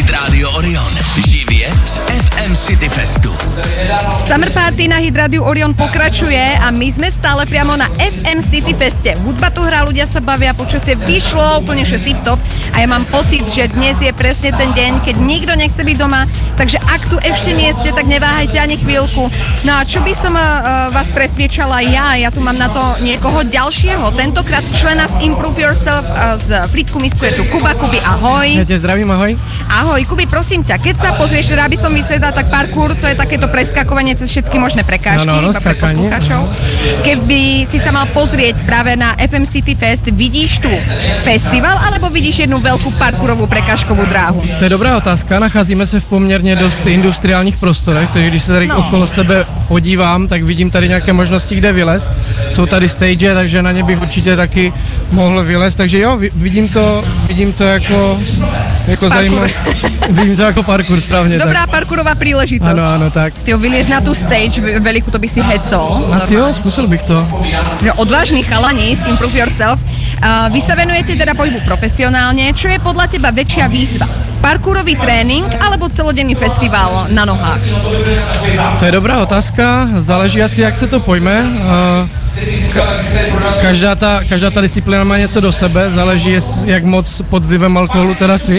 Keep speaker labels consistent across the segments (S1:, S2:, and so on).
S1: Hit Radio Orion. Živě z FM City Festu.
S2: Summer Party na Hit Radio Orion pokračuje a my sme stále priamo na FM City Feste. Hudba tu hrá, ľudia sa bavia, počasie vyšlo, úplne všetko tip-top a ja mám pocit, že dnes je presne ten deň, keď nikto nechce byť doma, takže ak tu ešte nie ste, tak neváhajte ani chvíľku. No a čo by som vás presviečala ja tu mám na to niekoho ďalšieho, tentokrát člena z Improve Yourself z Flitku Misku je tu Kuba. Kubi, ahoj.
S3: Ja ťa zdravím, ahoj.
S2: Ahoj, Kubi, prosím ťa, keď sa pozrieš, teda aby som vysvetlila, tak parkour, to je takéto preskakovanie cez všetky možné prekážky, iba pre poslucháčov. Keby si sa mal pozrieť práve na FM City Fest, vidíš tu festival, alebo vidíš jednu veľkú parkourovú prekážkovú dráhu?
S3: To je dobrá otázka, nacházíme se v poměrně dost industriálních prostorech, takže když se tady okolo sebe podívám, tak vidím tady nějaké možnosti, kde vylézt. Jsou tady stage, takže na ně bych určitě taky mohl vylézt, takže jo, vidím to jako zajímavé. Vidím to jako parkour, správně.
S2: Dobrá
S3: tak.
S2: Parkourová príležitosť.
S3: Ano, tak.
S2: Ty vyliezť na tú stage, veľkú to by si hecol.
S3: Asi jo, zkusil bych to.
S2: Odvážny chalani z Improve Yourself. Vy sa venujete teda pohybu profesionálne. Čo je podľa teba väčšia výzva? Parkourový trénink alebo celodenný festival na nohách?
S3: To je dobrá otázka, záleží asi, jak se to pojme. Každá ta disciplína má něco do sebe, záleží, jak moc pod vlivem alkoholu teda si.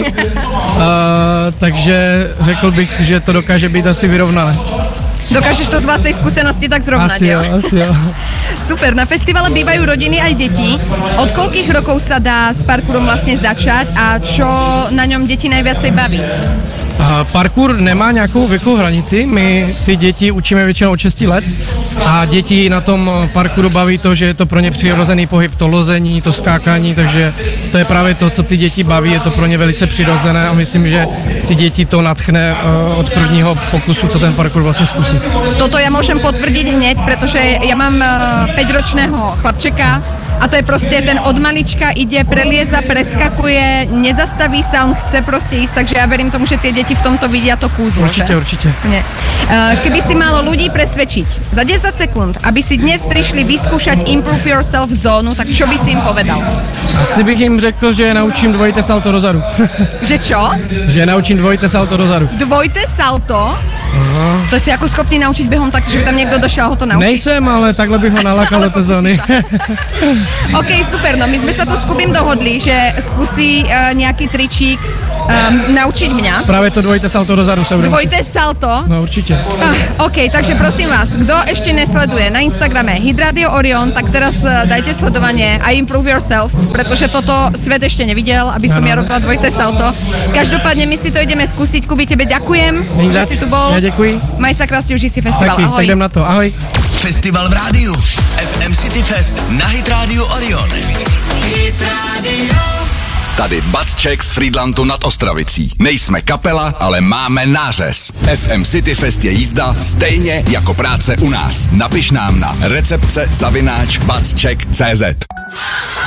S3: Takže řekl bych, že to dokáže být asi vyrovnané.
S2: Dokážeš to z vlastnej skúsenosti tak zrovnať,
S3: asi jo.
S2: Super, na festivale bývajú rodiny aj deti. Od koľkých rokov sa dá s parkourom vlastne začať a čo na ňom deti najviacej baví?
S3: Parkour nemá nějakou věkovou hranici, my ty děti učíme většinou od 6 let a děti na tom parkouru baví to, že je to pro ně přirozený pohyb, to lození, to skákání, takže to je právě to, co ty děti baví, je to pro ně velice přirozené a myslím, že ty děti to nadchne od prvního pokusu, co ten parkour vlastně zkusí.
S2: Toto ja môžem potvrdiť hneď, pretože ja mám 5-ročného chlapčeka a to je proste ten od malička ide, prelieza, preskakuje, nezastaví sa, on chce proste ísť, takže ja verím tomu, že tie deti v tomto vidia to kúzlo.
S3: Určite.
S2: Keby si mal ľudí presvedčiť za 10 sekúnd, aby si dnes prišli vyskúšať Improve Yourself zónu, tak čo by si im povedal?
S3: Asi bych jim řekl, že je naučím dvojité salto dozadu.
S2: Že čo?
S3: Že je naučím dvojité salto dozadu.
S2: Dvojité salto?
S3: Aha.
S2: To si ako schopný naučiť behom tak, že by tam niekto došiel ho to naučiť?
S3: Nejsem, ale takhle bych ho nalakal do té zóny.
S2: OK, super, no my sme sa tu s Kubím dohodli, že skúsi nejaký tričík naučiť mňa.
S3: Právě to dvojité salto dozadu se bude.
S2: Dvojité salto?
S3: No určitě.
S2: OK, takže prosím vás, kdo ešte nesleduje na Instagrame Hit Radio Orion, tak teraz dajte sledovanie a Improve Yourself, pretože toto svet ešte nevidel, aby som ja robila dvojité salto. Každopádne my si to ideme skúsiť. Kubi, tebe ďakujem, že si tu bol.
S3: Ja děkuji.
S2: Maj sa krásne, užij si festival.
S3: Taky,
S2: ahoj.
S3: tak jdem na to, ahoj.
S1: Festival v rádiu. FM City Fest na Hit Radio Orion. Hit Radio. Tady Batček z Frýdlantu nad Ostravicí. Nejsme kapela, ale máme nářez. FM City Fest je jízda stejně jako práce u nás. Napiš nám na recepce@batček.cz.